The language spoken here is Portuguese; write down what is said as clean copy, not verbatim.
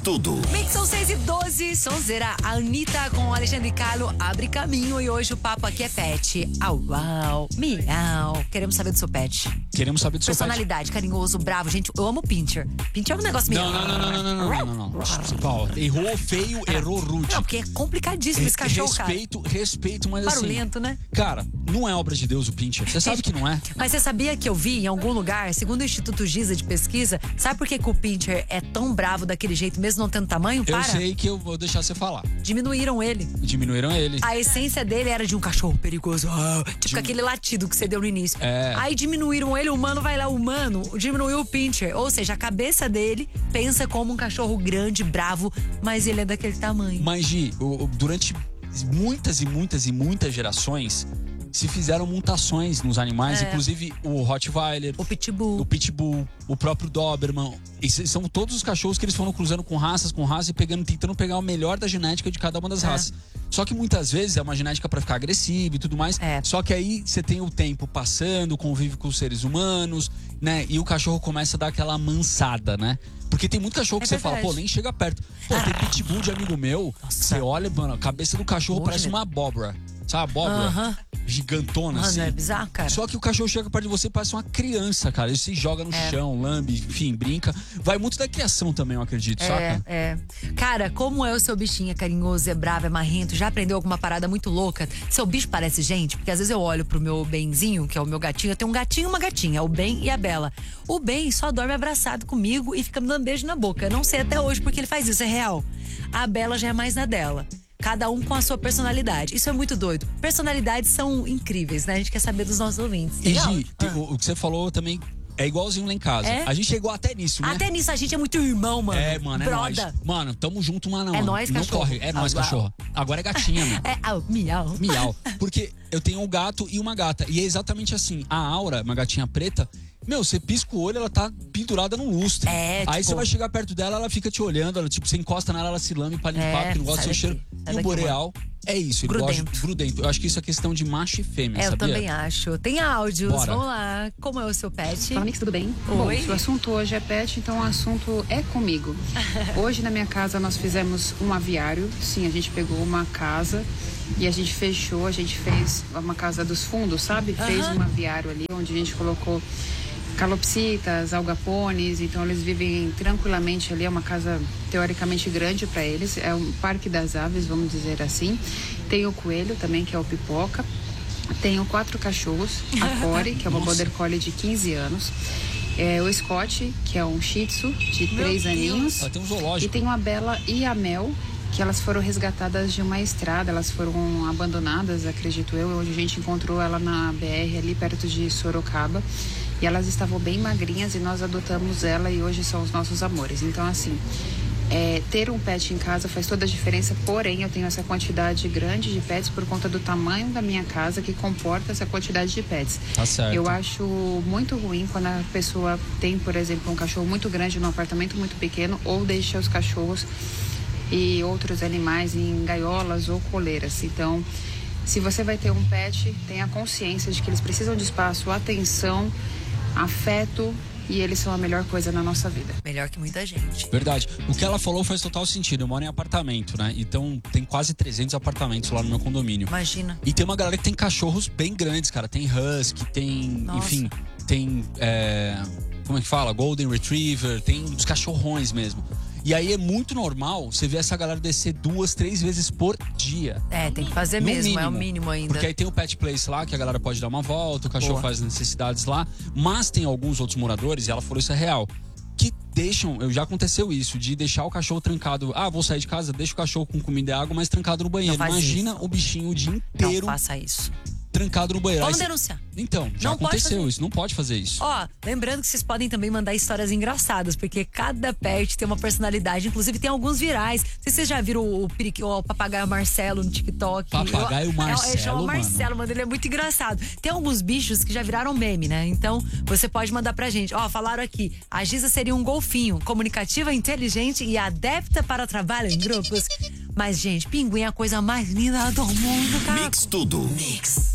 Tudo. Mix são 6h12, sonzeira. A Anitta com o Alexandre Carlo abre caminho e hoje o papo aqui é pet. Au, au, miau. Queremos saber do seu pet. Queremos saber do seu pet. Personalidade, carinhoso, bravo. Gente, eu amo o Pinscher. Pinscher é um negócio meio... Não. Paulo, errou feio, errou rude. Não, porque é complicadíssimo esse cachorro, Respeito, mas assim... Barulhento, né? Cara, não é obra de Deus o Pinscher. Você sabe que não é. Mas você sabia que eu vi em algum lugar, segundo o Instituto Giza de Pesquisa, sabe por que o Pinscher é tão bravo daquele jeito, mesmo não tendo tamanho? Eu sei que eu vou deixar você falar. Diminuíram ele. A essência dele era de um cachorro perigoso. Tipo aquele latido que você deu no início. Aí diminuíram ele, o humano vai lá, o humano diminuiu o Pinscher. Ou seja, a cabeça dele pensa como um cachorro grande, bravo, mas ele é daquele tamanho. Mas, Gi, durante muitas gerações se fizeram mutações nos animais, inclusive o Rottweiler, o Pitbull, o próprio Doberman. Esses são todos os cachorros que eles foram cruzando com raças e tentando pegar o melhor da genética de cada uma das raças. Só que muitas vezes é uma genética pra ficar agressiva e tudo mais. Só que aí você tem o tempo passando, convive com os seres humanos, né? E o cachorro começa a dar aquela amansada, né? Porque tem muito cachorro que você fala, pô, nem chega perto. Pô, tem pitbull de amigo meu, você olha, mano, a cabeça do cachorro parece uma abóbora. Sabe, abóbora? Gigantona, assim. É bizarro, cara. Só que o cachorro chega perto de você e parece uma criança, cara. Ele se joga no chão, lambe, enfim, brinca. Vai muito da criação também, eu acredito, saca? Cara, como é o seu bichinho? É carinhoso, é bravo, é marrento? Já aprendeu alguma parada muito louca? Seu bicho parece gente? Porque às vezes eu olho pro meu Benzinho, que é o meu gatinho. Eu tenho um gatinho e uma gatinha, o Ben e a Bela. O Ben só dorme abraçado comigo e fica me dando beijo na boca. Eu não sei até hoje porque ele faz isso, é real. A Bela já é mais na dela. Cada um com a sua personalidade. Isso é muito doido. Personalidades são incríveis, né? A gente quer saber dos nossos ouvintes. E Gi, o que você falou também é igualzinho lá em casa. A gente chegou até nisso, né? Até nisso, a gente é muito irmão, mano. Mano, é nóis. Mano, tamo junto, mano. É nóis, não cachorro. Corre. É nóis, cachorro. Agora é gatinha, mano. Miau. Miau. Porque eu tenho um gato e uma gata. E é exatamente assim. A Aura, uma gatinha preta, meu, você pisca o olho, ela tá pendurada no lustre. Aí você vai chegar perto dela, ela fica te olhando, ela, tipo, você encosta nela, ela se lambe pra limpar, porque não gosta do seu cheiro. E o Boreal é isso, ele gosta grudento. Eu acho que isso é questão de macho e fêmea, sabia? Eu também acho. Tem áudios, Bora. Vamos lá. Como é o seu pet? Fala, Mix, tudo bem? Oi. Bom, se o assunto hoje é pet, então o assunto é comigo. Hoje na minha casa nós fizemos um aviário. Sim, a gente pegou uma casa e a gente fechou, a gente fez uma casa dos fundos, sabe? Fez um aviário ali, onde a gente colocou calopsitas, algapones, então eles vivem tranquilamente ali, é uma casa teoricamente grande para eles, é um parque das aves, vamos dizer assim. Tem o coelho também, que é o Pipoca. Tenho 4 cachorros, a Core, que é uma Border Collie de 15 anos. O Scott, que é um Shih Tzu de 3 aninhos. Tem um zoológico. E tenho a Bela e a Mel, que elas foram resgatadas de uma estrada, elas foram abandonadas, acredito eu, onde a gente encontrou ela na BR ali perto de Sorocaba. E elas estavam bem magrinhas e nós adotamos ela e hoje são os nossos amores. Então, assim, ter um pet em casa faz toda a diferença, porém eu tenho essa quantidade grande de pets por conta do tamanho da minha casa que comporta essa quantidade de pets. Tá certo. Eu acho muito ruim quando a pessoa tem, por exemplo, um cachorro muito grande num apartamento muito pequeno ou deixa os cachorros e outros animais em gaiolas ou coleiras. Então, se você vai ter um pet, tenha consciência de que eles precisam de espaço, atenção, afeto, e eles são a melhor coisa na nossa vida. Melhor que muita gente. Verdade. O que ela falou faz total sentido. Eu moro em apartamento, né? Então tem quase 300 apartamentos lá no meu condomínio. Imagina. E tem uma galera que tem cachorros bem grandes, cara. Tem husky, tem, enfim, tem, como é que fala? Golden Retriever, tem uns cachorrões mesmo. E aí é muito normal você ver essa galera descer 2, 3 vezes por dia. Tem que fazer No mesmo, mínimo, é o mínimo ainda. Porque aí tem o Pet Place lá, que a galera pode dar uma volta, o cachorro faz necessidades lá. Mas tem alguns outros moradores, e ela falou isso é real, que deixam, já aconteceu isso, de deixar o cachorro trancado. Vou sair de casa, deixa o cachorro com comida e água, mas trancado no banheiro. Imagina o bichinho o dia inteiro. Não faça isso. Trancado no banheiro. Vamos denunciar. Então, já aconteceu isso, não pode fazer isso. Lembrando que vocês podem também mandar histórias engraçadas, porque cada pet tem uma personalidade, inclusive tem alguns virais. Não sei se vocês já viram o papagaio Marcelo no TikTok. Papagaio Marcelo, mano, ele é muito engraçado. Tem alguns bichos que já viraram meme, né? Então, você pode mandar pra gente. Falaram aqui, a Giza seria um golfinho, comunicativa, inteligente e adepta para trabalho em grupos. Mas, gente, pinguim é a coisa mais linda do mundo, cara. Mix tudo. Mix.